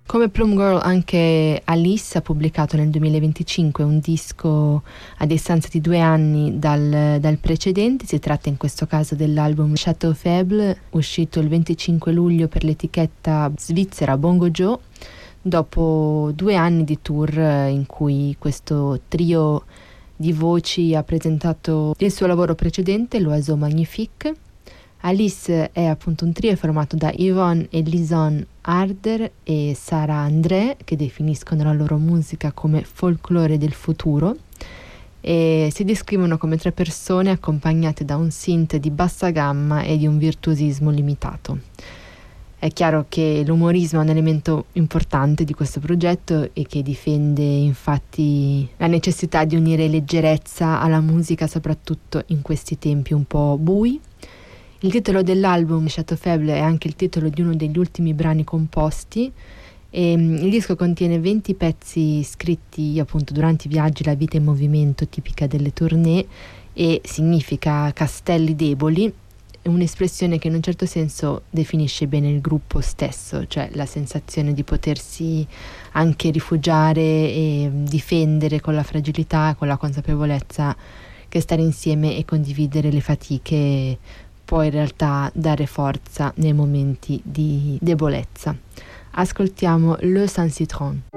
Come Plum Girl anche Alice ha pubblicato nel 2025 un disco a distanza di 2 anni dal precedente. Si tratta in questo caso dell'album Chateau Faible, uscito il 25 luglio per l'etichetta svizzera Bongo Joe, dopo 2 anni di tour in cui questo trio di voci ha presentato il suo lavoro precedente, L'Oiseau Magnifique. Alice è appunto un trio formato da Yvonne e Lison Harder e Sara André, che definiscono la loro musica come folklore del futuro, e si descrivono come 3 persone accompagnate da un synth di bassa gamma e di un virtuosismo limitato. È chiaro che l'umorismo è un elemento importante di questo progetto e che difende infatti la necessità di unire leggerezza alla musica, soprattutto in questi tempi un po' bui. Il titolo dell'album, Chateau Faible, è anche il titolo di uno degli ultimi brani composti e il disco contiene 20 pezzi scritti appunto durante i viaggi, la vita in movimento tipica delle tournée, e significa castelli deboli, un'espressione che in un certo senso definisce bene il gruppo stesso, cioè la sensazione di potersi anche rifugiare e difendere con la fragilità, con la consapevolezza che stare insieme e condividere le fatiche può in realtà dare forza nei momenti di debolezza. Ascoltiamo Le Saint Citron.